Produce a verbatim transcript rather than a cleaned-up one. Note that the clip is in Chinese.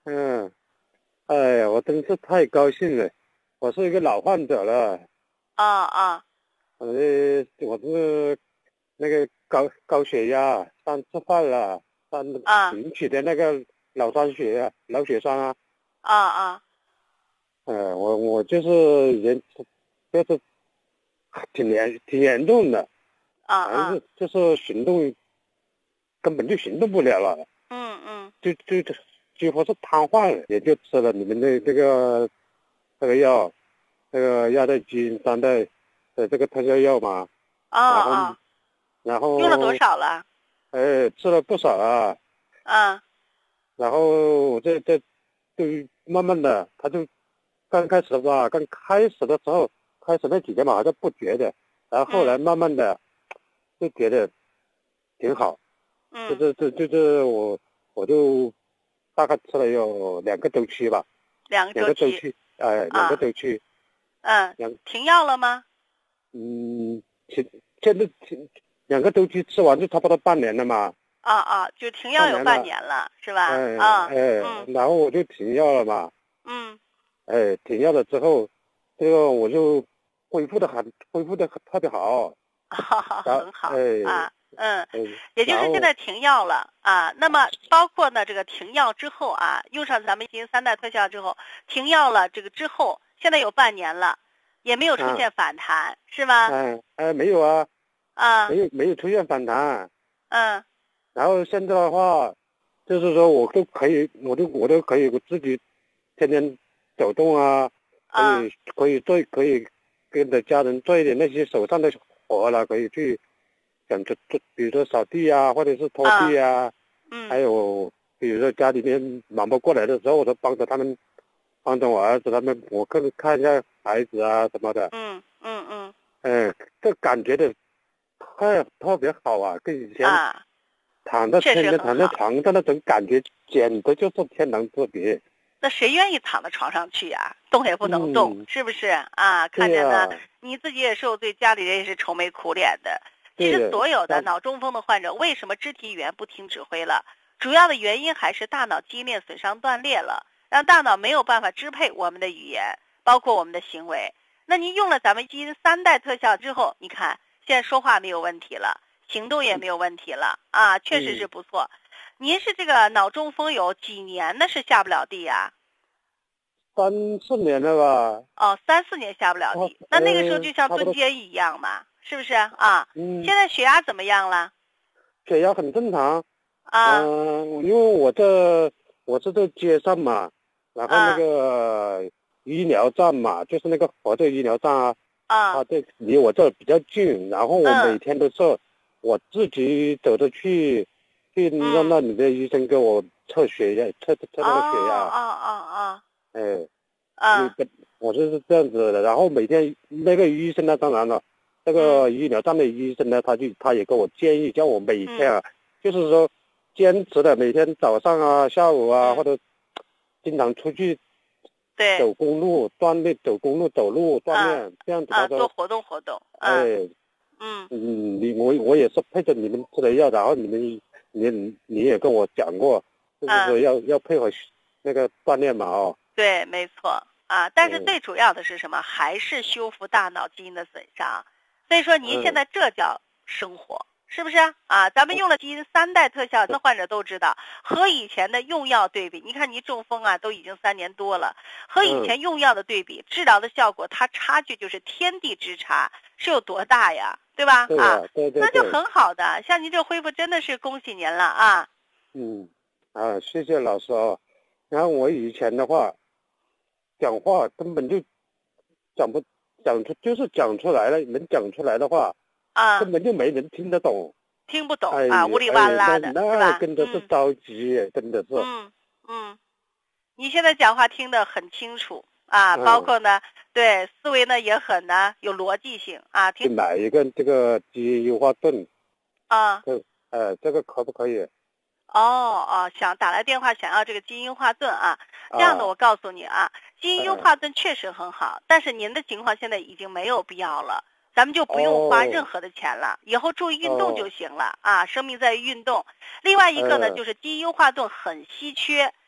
嗯，哎呀，我真是太高兴了。我是一个老患者了。 啊啊呃，我是那个高高血压，上次犯了，上啊引起的那个脑酸血啊，脑血栓啊。 啊啊呃，我我就是严，就是挺严挺严重的， 啊啊， 反正是就是行动根本就行动不了了， 嗯嗯就就就几乎是瘫痪了，也就吃了你们的这个这个药，这个亚代基因三代的这个特效药嘛。 啊然后啊， 然用了多后少了？ 哎吃了不少啊。 啊然后我这这就慢慢的，他就刚开始吧，刚开始的时候，开始那几天嘛，好像不觉得，然后后来嗯慢慢的就觉得挺好。就嗯， 是就就是我我就大概吃了有两个周期吧， 两个两周期个周期，哎，两个啊， 周期。 嗯， 两停药了吗？ 嗯，现现在停两个周期吃完就差不多半年了嘛。 啊啊，就停药有半半年了。 年了，是吧？ 哎啊， 哎， 嗯然后我就停药了嘛。 嗯， 哎，停药了之后，这个我就恢复的很，恢复的很特别好。 哈哈， 然后很好哎啊，嗯， 哎， 也就然后是现在停药了啊。那么包括呢，这个停药之后啊，用上咱们基因三代特效之后，停药了，这个之后现在有半年了，也没有出啊现反弹，是吗？ 哎哎没有啊， 啊， 没有没有出现反弹。 嗯然后现在的话，就是说我都可以，我都我都可以自己天天走动啊，可啊以可以做，可以跟着家人做一点那些手上的活了，可以去想着做，比如说扫地啊，或者是拖地啊， 啊。还嗯有比如说家里面忙不过来的时候，我都帮着他们，帮着我儿子他们，我看看一下孩子啊什么的。 嗯嗯嗯嗯，这感觉的太特别好啊，跟以前啊， 躺在确天天躺在实很好。 床上那种感觉，简直就是天壤之别。 那谁愿意躺在床上去呀、动也不能动， 嗯， 是不是啊？看着呢， 对呀， 你自己也受罪，家里人也是愁眉苦脸的。其实对呀， 所有的但脑中风的患者，为什么肢体语言不听指挥了？主要的原因还是大脑基因链损伤断裂了，让大脑没有办法支配我们的语言，包括我们的行为。那您用了咱们基因三代特效之后，你看现在说话没有问题了，行动也没有问题了啊，确实是嗯， 不错。您是这个脑中风有几年的是下不了地呀、 三四年了吧。 哦，三四年下不了差地，那那个时候呃就像差不多。 蹲监狱一样嘛，是不是啊？ 嗯， 现在血压怎么样了？ 血压很正常。 啊嗯、因为我这我是在街上嘛，然后那啊个医疗站嘛，就是那个合作医疗站啊， 啊它这离我这比较近，然后我每嗯天都是我自己走着去，去让嗯， 那里的医生给我测血压，测测哦那个血压。 哦哦哎， 哦，啊你跟我就是这样子的。然后每天那个医生呢，当然了，这嗯个医疗站的医生呢，他就他也给我建议，叫我每嗯天啊，就是说坚持的每天早上啊、下午啊，或嗯， 者经常出去对， 走公路锻炼，走公路走路锻啊炼，这样子他啊，多说， 活动活动，啊哎， 嗯嗯，你我我也是配着你们吃的药，然后你们你你也跟我讲过，就是嗯， 说要要配合那个锻炼嘛，哦。 对，没错啊。但是嗯最主要的是什么？还是修复大脑基因的损伤。所以说您现嗯在这叫生活，是不是啊？咱们用了基因三代特效，那患者都知道，和以前的用药对比，你看您中风啊，都已经三年多了，和以嗯， 前用药的对比，治疗的效果，它差距就是天地之差，是有多大呀？对吧？啊， 对呀，对对对。 那就很好的，像您这恢复真的是恭喜您了啊！ 嗯，啊，谢谢老师啊。然后我以前的话，讲话根本就讲不讲出，就是讲出来了，能讲出来的话， 啊， 根本就没人听得懂。 听不懂哎啊，呜里哇哎，那啦的，是那吧？ 真的是嗯着急，真的是。 嗯嗯。你现在讲话听得很清楚啊，包嗯， 括呢，对思维呢也很呢有逻辑性啊， 去听买一个这个基因优化盾， 啊这呃这个可不可以哦哦，想打来电话想要这个基因优化盾啊，这样的啊？ 我告诉你啊，基因优嗯， 化盾确实很好，但是您的情况现在已经没有必要了。咱们就不用花任哦何的钱了，以后注意运动就哦， 行了啊！生命在于运动。另外一个呢， 呃就是基因优化盾很稀缺，